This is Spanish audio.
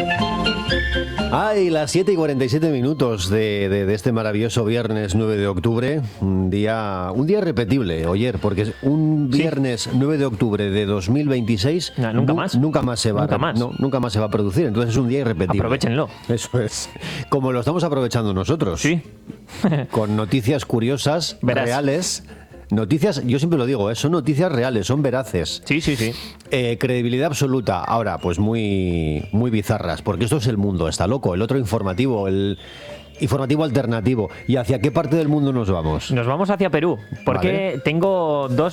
Ay, las 7:47 de este maravilloso viernes 9 de octubre, un día irrepetible, Oyer, porque es un viernes 9 de octubre de 2026. No, nunca más. Nunca más se va Nunca más. No, nunca más se va a producir, entonces es un día irrepetible. Aprovechenlo. Eso es. Como lo estamos aprovechando nosotros. Sí. Con noticias curiosas, Verás. reales. Noticias, yo siempre lo digo, son noticias reales, son veraces. Sí. Credibilidad absoluta. Ahora, pues muy bizarras, porque esto es el mundo, está loco. El otro informativo, el informativo alternativo. ¿Y hacia qué parte del mundo nos vamos? Nos vamos hacia Perú, porque Vale. tengo dos